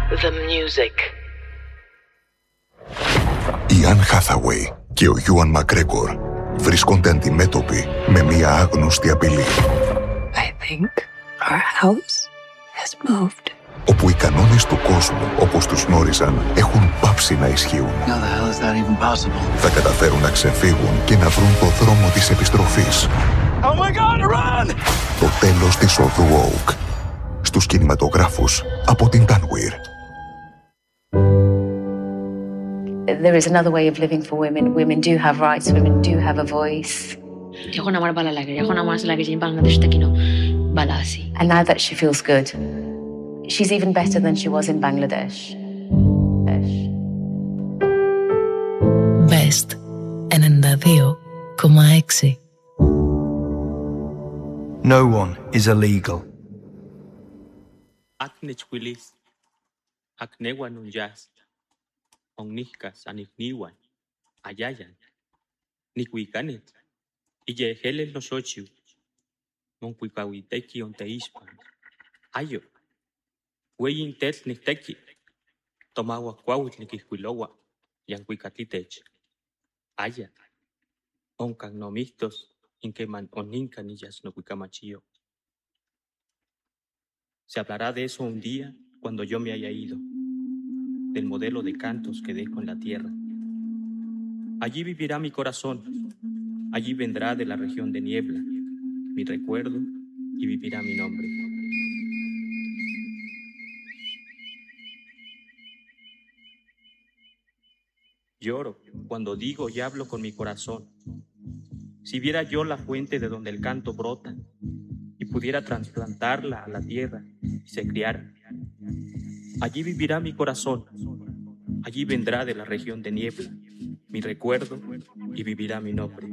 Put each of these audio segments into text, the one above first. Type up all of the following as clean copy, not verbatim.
The music. Η Anne Hathaway και ο Ewan McGregor βρίσκονται αντιμέτωποι με μία άγνωστη απειλή. I think our house has moved. Όπου οι κανόνες του κόσμου, όπως τους γνώριζαν, έχουν πάψει να ισχύουν. How the hell is that even possible? Θα καταφέρουν να ξεφύγουν και να βρουν το δρόμο της επιστροφής. Oh my God, run! Το τέλος της οδού Oak. Στους κινηματογράφους από την Tanweer. There is another way of living for women. Women do have rights. Women do have a voice. έχω να μάρω παλαλάκια, έχω να μάρω σελάκια και πάνε να δεις τα κοινό μπαλάσι. And now that she feels good, she's even better than she was in Bangladesh. Best 92,6. No one is illegal. Aknech wilis, aknewan unyas, onnihkas anihniwan, ayayan, nikwikanet, ije helel no xochiu, monkwikawiteki onteispan, ayo, weyin tel nihteki, tomawa kwawit nikihwilowa, yankwikatlitech, aya, onkan nomihtos, inkeman oninkan iyas no kuikamachio. Se hablará de eso un día cuando yo me haya ido, del modelo de cantos que dejo en la tierra. Allí vivirá mi corazón, allí vendrá de la región de niebla mi recuerdo y vivirá mi nombre. Lloro cuando digo y hablo con mi corazón. Si viera yo la fuente de donde el canto brota y pudiera trasplantarla a la tierra y se criara, allí vivirá mi corazón, allí vendrá de la región de niebla mi recuerdo y vivirá mi nombre.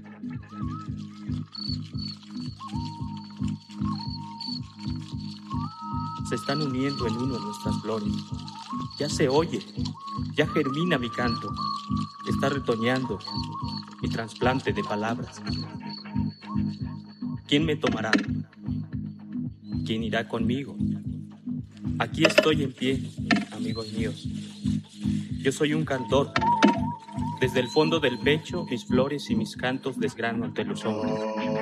Se están uniendo en uno nuestras flores. Ya se oye, ya germina mi canto, está retoñando mi trasplante de palabras. ¿Quién me tomará? ¿Quién irá conmigo? Aquí estoy en pie, amigos míos. Yo soy un cantor. Desde el fondo del pecho, mis flores y mis cantos desgrano ante los hombres.